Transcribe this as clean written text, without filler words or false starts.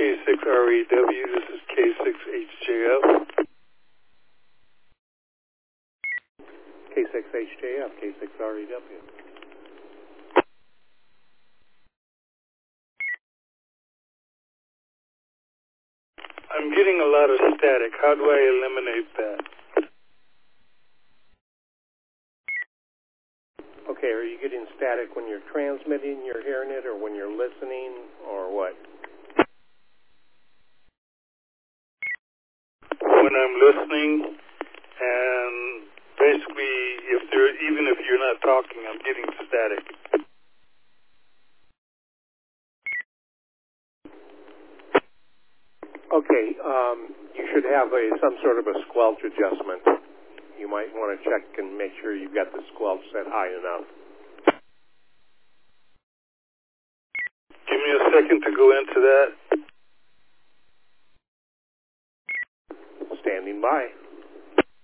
K6REW, this is K6HJF. K6HJF, K6REW. I'm getting a lot of static. How do I eliminate that? Okay, are you getting static when you're transmitting, you're hearing it, or when you're listening, or what? When I'm listening, and basically, even if you're not talking, I'm getting static. Okay, you should have some sort of a squelch adjustment. You might want to check and make sure you've got the squelch set high enough. Give me a second to go into that. Standing by.